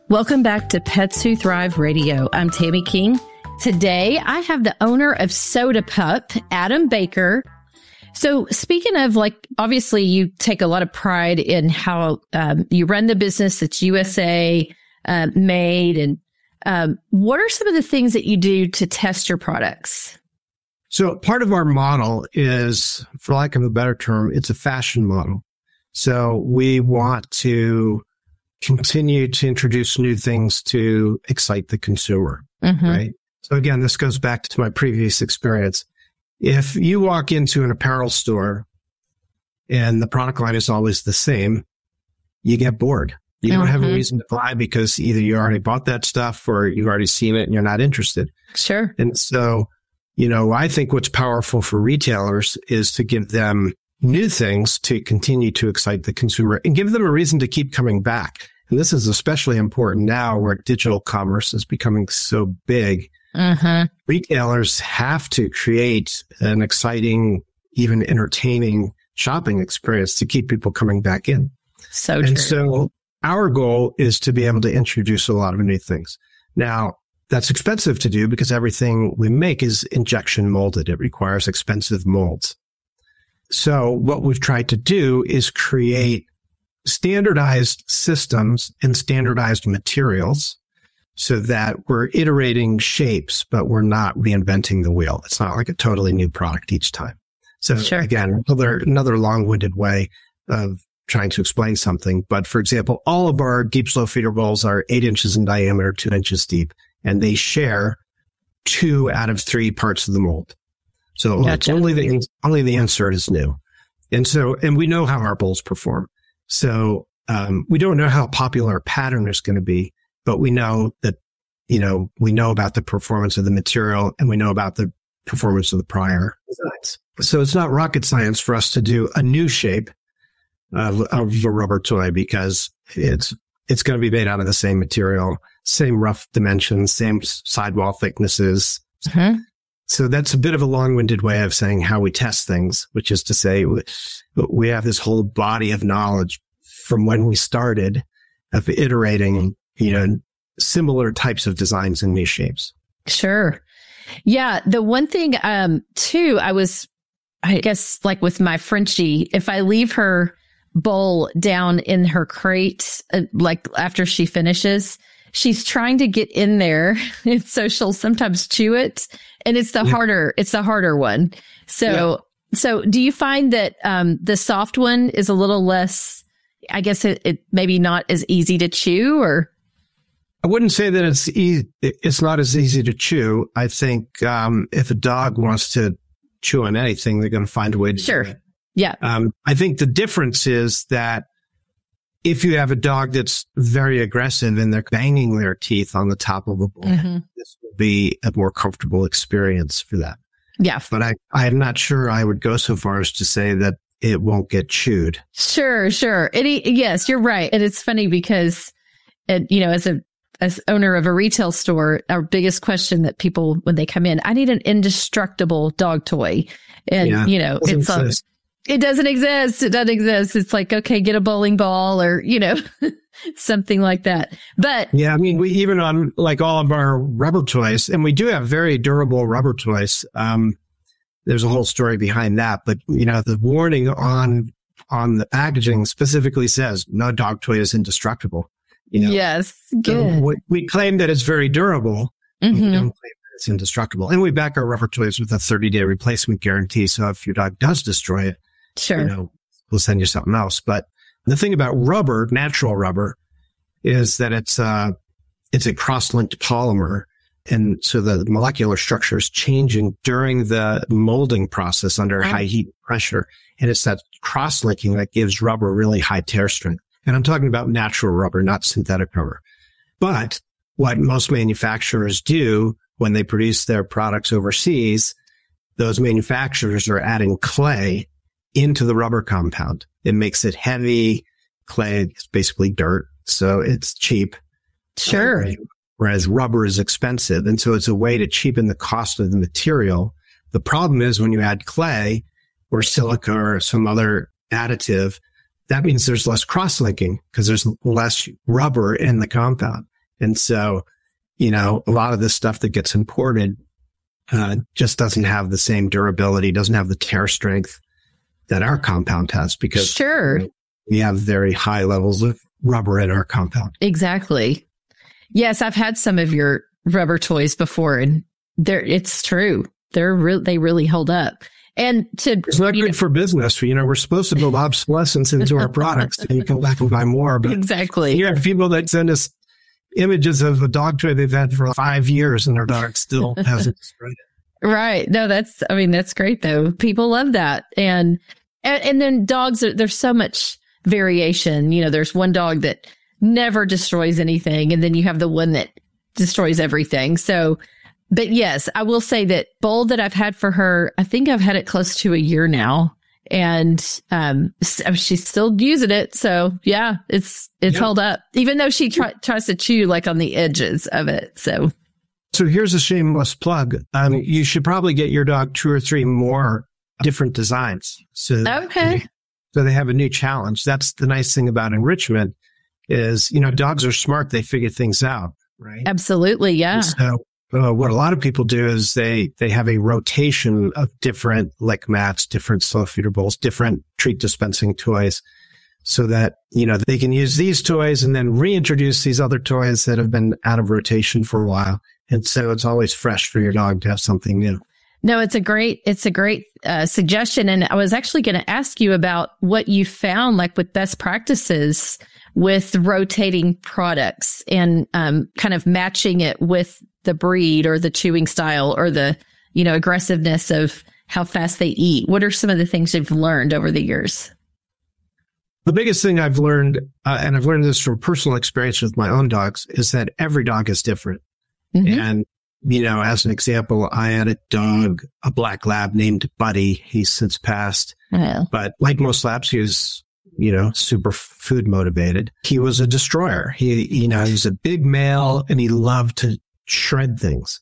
Welcome back to Pets Who Thrive Radio. I'm Tammy King. Today, I have the owner of Soda Pup, Adam Baker. So speaking of, like, obviously you take a lot of pride in how you run the business. It's USA made. And what are some of the things that you do to test your products? So part of our model is, for lack of a better term, it's a fashion model. So we want to continue to introduce new things to excite the consumer, right? So again, this goes back to my previous experience. If you walk into an apparel store and the product line is always the same, you get bored. You don't have a reason to buy because either you already bought that stuff or you've already seen it and you're not interested. Sure. And so, I think what's powerful for retailers is to give them new things to continue to excite the consumer and give them a reason to keep coming back. And this is especially important now where digital commerce is becoming so big. Retailers have to create an exciting, even entertaining shopping experience to keep people coming back in. So true. And so our goal is to be able to introduce a lot of new things. Now, that's expensive to do because everything we make is injection molded. It requires expensive molds. So what we've tried to do is create standardized systems and standardized materials so that we're iterating shapes, but we're not reinventing the wheel. It's not like a totally new product each time. So again, another long-winded way of trying to explain something. But for example, all of our deep slow feeder bowls are 8 inches in diameter, 2 inches deep, and they share 2 out of 3 parts of the mold. So only the insert is new. And we know how our bowls perform. So, we don't know how popular a pattern is going to be, but we know that, we know about the performance of the material and we know about the performance of the prior designs. So it's not rocket science for us to do a new shape of a rubber toy because it's going to be made out of the same material, same rough dimensions, same sidewall thicknesses. So that's a bit of a long-winded way of saying how we test things, which is to say we have this whole body of knowledge from when we started of iterating, similar types of designs and new shapes. Sure. Yeah. The one thing, too, I guess like with my Frenchie, if I leave her bowl down in her crate, like after she finishes, she's trying to get in there. And so she'll sometimes chew it. And it's the harder one. So do you find that, the soft one is a little less, I guess it maybe not as easy to chew, or? I wouldn't say that it's not as easy to chew. I think, if a dog wants to chew on anything, they're going to find a way to do it. Yeah. I think the difference is that if you have a dog that's very aggressive and they're banging their teeth on the top of a bowl, this will be a more comfortable experience for them. Yeah. But I'm not sure I would go so far as to say that it won't get chewed. Sure. Yes, you're right. And it's funny because, as owner of a retail store, our biggest question that people, when they come in, I need an indestructible dog toy. And, it doesn't exist. It doesn't exist. It's like, okay, get a bowling ball or, something like that. But yeah, I mean, we even on like all of our rubber toys, and we do have very durable rubber toys. There's a whole story behind that, but the warning on the packaging specifically says no dog toy is indestructible. Yes, good. So we claim that it's very durable. We don't claim that it's indestructible, and we back our rubber toys with a 30-day replacement guarantee. So if your dog does destroy it, we'll send you something else. But the thing about rubber, natural rubber, is that it's a cross-linked polymer. And so the molecular structure is changing during the molding process under high heat pressure. And it's that cross-linking that gives rubber really high tear strength. And I'm talking about natural rubber, not synthetic rubber. But what most manufacturers do when they produce their products overseas, those manufacturers are adding clay into the rubber compound. It makes it heavy. Clay is basically dirt, so it's cheap. Sure. Whereas rubber is expensive. And so it's a way to cheapen the cost of the material. The problem is when you add clay or silica or some other additive, that means there's less cross-linking because there's less rubber in the compound. And so, a lot of this stuff that gets imported just doesn't have the same durability, doesn't have the tear strength that our compound has, because we have very high levels of rubber in our compound. Exactly. Yes, I've had some of your rubber toys before, and it's true. They really hold up. And it's not good for business. We're supposed to build obsolescence into our products, and you come back and buy more. But exactly. You have people that send us images of a dog toy they've had for 5 years, and their dog still hasn't destroyed it. Right. No, that's great though. People love that. And then dogs, there's so much variation. There's one dog that never destroys anything, and then you have the one that destroys everything. So, but yes, I will say that bowl that I've had for her, I think I've had it close to a year now, and she's still using it. So yeah, it's held up, even though she tries to chew like on the edges of it. So here's a shameless plug. You should probably get your dog 2 or 3 more different designs. So they have a new challenge. That's the nice thing about enrichment is, dogs are smart. They figure things out, right? Absolutely. Yeah. And so what a lot of people do is they have a rotation of different lick mats, different slow feeder bowls, different treat dispensing toys, so that, they can use these toys and then reintroduce these other toys that have been out of rotation for a while. And so it's always fresh for your dog to have something new. No, it's a great suggestion. And I was actually going to ask you about what you found, like with best practices with rotating products and kind of matching it with the breed or the chewing style or the, aggressiveness of how fast they eat. What are some of the things you've learned over the years? The biggest thing I've learned, and I've learned this from personal experience with my own dogs, is that every dog is different. Mm-hmm. And, as an example, I had a dog, a black lab named Buddy. He's since passed. Oh. But like most labs, he was, super food motivated. He was a destroyer. He was a big male and he loved to shred things.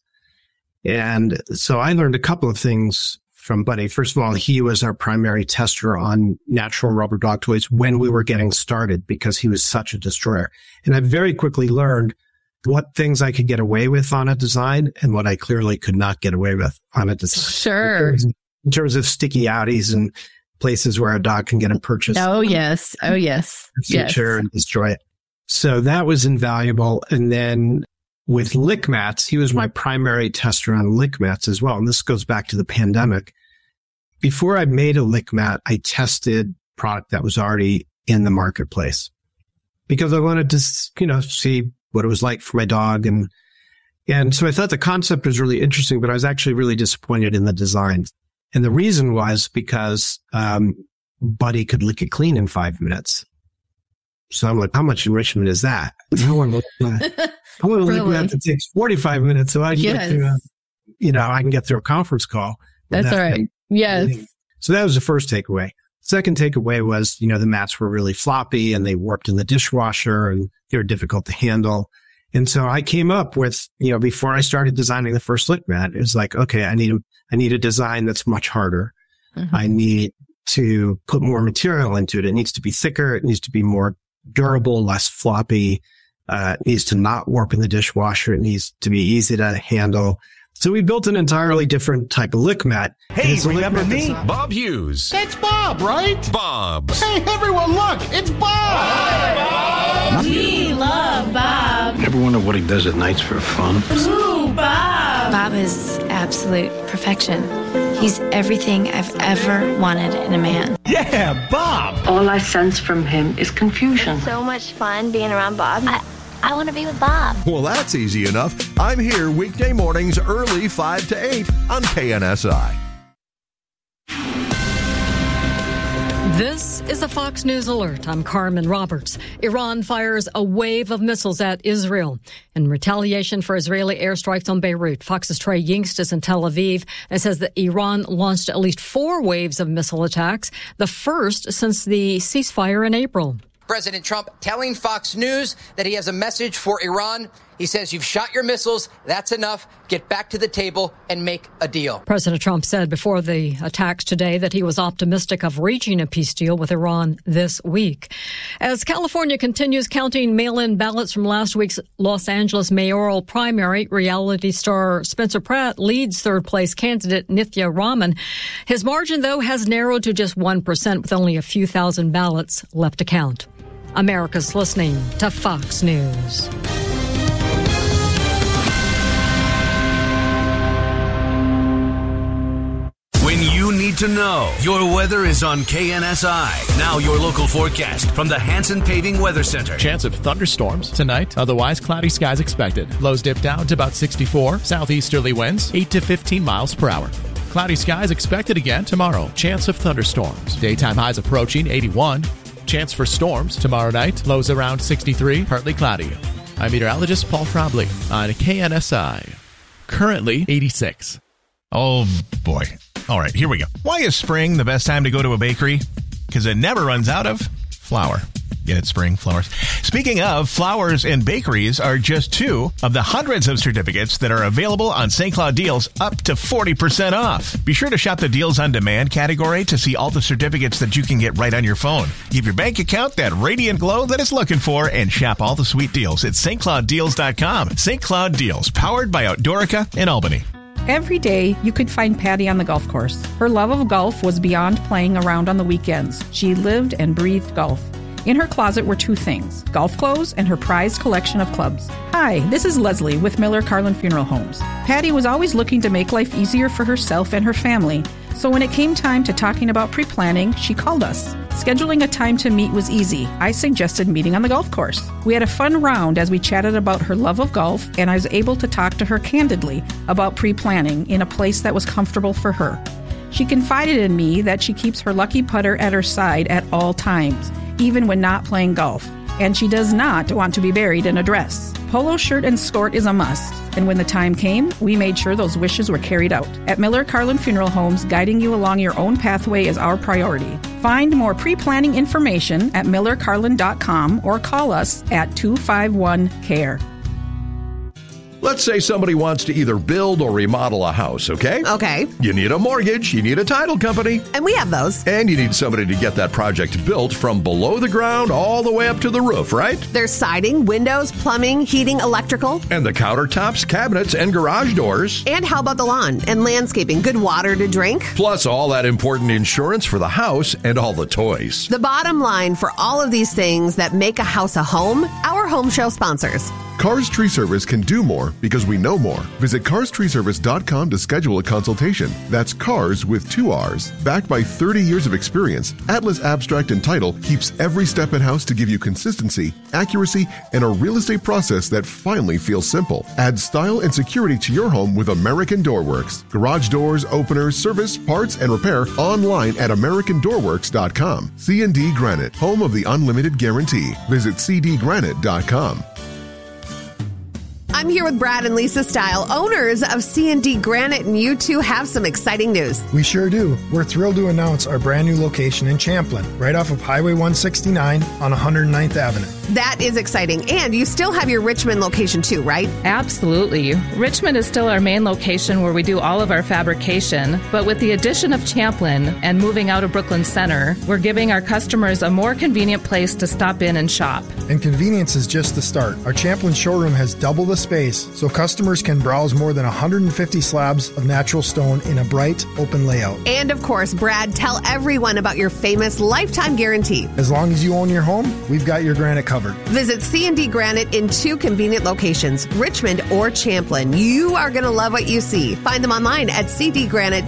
And so I learned a couple of things from Buddy. First of all, he was our primary tester on natural rubber dog toys when we were getting started because he was such a destroyer. And I very quickly learned what things I could get away with on a design and what I clearly could not get away with on a design. Sure. In terms of sticky outies and places where a dog can get a purchase. Oh, yes. Feature and destroy it. So that was invaluable. And then with lick mats, he was my primary tester on lick mats as well. And this goes back to the pandemic. Before I made a lick mat, I tested product that was already in the marketplace because I wanted to, see what it was like for my dog. And so I thought the concept was really interesting, but I was actually really disappointed in the design. And the reason was because Buddy could lick it clean in 5 minutes. So I'm like, how much enrichment is that? I want to lick that that takes 45 minutes so I can get through, I can get through a conference call. That's all right. Yes. So that was the first takeaway. Second takeaway was, the mats were really floppy and they warped in the dishwasher and they were difficult to handle. And so I came up with, before I started designing the first lick mat, it was like, okay, I need a design that's much harder. Mm-hmm. I need to put more material into it. It needs to be thicker. It needs to be more durable, less floppy. It needs to not warp in the dishwasher. It needs to be easy to handle. So we built an entirely different type of lick mat. Hey, remember me? Bob Hughes. That's Bob, right? Bob. Hey, everyone, look, it's Bob. Hi, Bob. We love Bob. Ever wonder what he does at nights for fun? Ooh, Bob. Bob is absolute perfection. He's everything I've ever wanted in a man. Yeah, Bob. All I sense from him is confusion. It's so much fun being around Bob. I want to be with Bob. Well, that's easy enough. I'm here weekday mornings early 5 to 8 on KNSI. This is a Fox News Alert. I'm Carmen Roberts. Iran fires a wave of missiles at Israel in retaliation for Israeli airstrikes on Beirut. Fox's Trey Yingst is in Tel Aviv and says that Iran launched at least 4 waves of missile attacks, the first since the ceasefire in April. President Trump telling Fox News that he has a message for Iran. He says, you've shot your missiles. That's enough. Get back to the table and make a deal. President Trump said before the attacks today that he was optimistic of reaching a peace deal with Iran this week. As California continues counting mail-in ballots from last week's Los Angeles mayoral primary, reality star Spencer Pratt leads third-place candidate Nithya Raman. His margin, though, has narrowed to just 1% with only a few thousand ballots left to count. America's listening to Fox News. When you need to know, your weather is on KNSI. Now your local forecast from the Hanson Paving Weather Center. Chance of thunderstorms tonight. Otherwise, cloudy skies expected. Lows dip down to about 64. Southeasterly winds 8 to 15 miles per hour. Cloudy skies expected again tomorrow. Chance of thunderstorms. Daytime highs approaching 81. Chance for storms tomorrow night. Lows around 63. Partly cloudy. I'm meteorologist Paul Trombley on KNSI. Currently 86. Oh, boy. All right, here we go. Why is spring the best time to go to a bakery? Because it never runs out of flour. Get it, spring flowers. Speaking of, flowers and bakeries are just two of the hundreds of certificates that are available on St. Cloud Deals, up to 40% off. Be sure to shop the Deals on Demand category to see all the certificates that you can get right on your phone. Give your bank account that radiant glow that it's looking for and shop all the sweet deals at stclouddeals.com. St. Cloud Deals, powered by Outdoorica in Albany. Every day, you could find Patty on the golf course. Her love of golf was beyond playing around on the weekends. She lived and breathed golf. In her closet were two things, golf clothes and her prized collection of clubs. Hi, this is Leslie with Miller Carlin Funeral Homes. Patty was always looking to make life easier for herself and her family. So when it came time to talking about pre-planning, she called us. Scheduling a time to meet was easy. I suggested meeting on the golf course. We had a fun round as we chatted about her love of golf, and I was able to talk to her candidly about pre-planning in a place that was comfortable for her. She confided in me that she keeps her lucky putter at her side at all times, even when not playing golf. And she does not want to be buried in a dress. Polo shirt and skirt is a must. And when the time came, we made sure those wishes were carried out. At Miller Carlin Funeral Homes, guiding you along your own pathway is our priority. Find more pre-planning information at millercarlin.com or call us at 251-CARE. Let's say somebody wants to either build or remodel a house, okay? Okay. You need a mortgage, you need a title company. And we have those. And you need somebody to get that project built from below the ground all the way up to the roof, right? There's siding, windows, plumbing, heating, electrical. And the countertops, cabinets, and garage doors. And how about the lawn and landscaping? Good water to drink. Plus all that important insurance for the house and all the toys. The bottom line for all of these things that make a house a home, our home show sponsors. Cars Tree Service can do more because we know more. Visit carstreeservice.com to schedule a consultation. That's cars with 2 R's. Backed by 30 years of experience, Atlas Abstract and Title keeps every step in-house to give you consistency, accuracy, and a real estate process that finally feels simple. Add style and security to your home with American Doorworks. Garage doors, openers, service, parts, and repair online at AmericanDoorworks.com. C&D Granite, home of the unlimited guarantee. Visit cdgranite.com. I'm here with Brad and Lisa Style, owners of C&D Granite, and you two have some exciting news. We sure do. We're thrilled to announce our brand new location in Champlin, right off of Highway 169 on 109th Avenue. That is exciting. And you still have your Richmond location too, right? Absolutely. Richmond is still our main location where we do all of our fabrication, but with the addition of Champlin and moving out of Brooklyn Center, we're giving our customers a more convenient place to stop in and shop. And convenience is just the start. Our Champlin showroom has double the space, so customers can browse more than 150 slabs of natural stone in a bright, open layout. And of course, Brad, tell everyone about your famous lifetime guarantee. As long as you own your home, we've got your granite covered. Visit C&D Granite in 2 convenient locations, Richmond or Champlin. You are going to love what you see. Find them online at cdgranite.com.